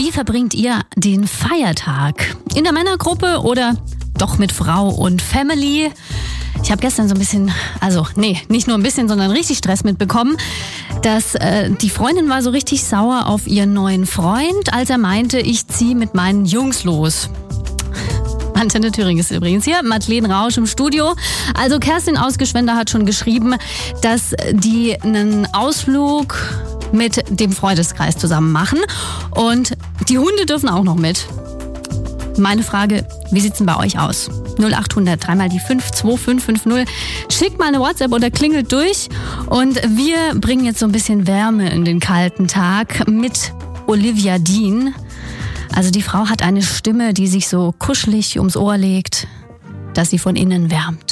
Wie verbringt ihr den Feiertag? In der Männergruppe oder doch mit Frau und Family? Ich habe gestern so ein bisschen, nicht nur ein bisschen, sondern richtig Stress mitbekommen, dass die Freundin war so richtig sauer auf ihren neuen Freund, als er meinte, ich ziehe mit meinen Jungs los. Antenne Thüringen ist übrigens hier, Madeleine Rausch im Studio. Also Kerstin Ausgeschwender hat schon geschrieben, dass die einen Ausflug mit dem Freundeskreis zusammen machen und die Hunde dürfen auch noch mit. Meine Frage, wie sieht's denn bei euch aus? 0800 3 die 5 2550. Schickt mal eine WhatsApp oder klingelt durch und wir bringen jetzt so ein bisschen Wärme in den kalten Tag mit Olivia Dean. Also die Frau hat eine Stimme, die sich so kuschelig ums Ohr legt, dass sie von innen wärmt.